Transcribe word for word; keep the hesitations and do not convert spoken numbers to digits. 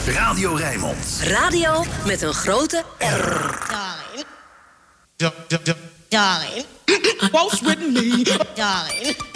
Radio Rijnmond. Radio met een grote R. Darling. Darling. Waltz with me. Darling.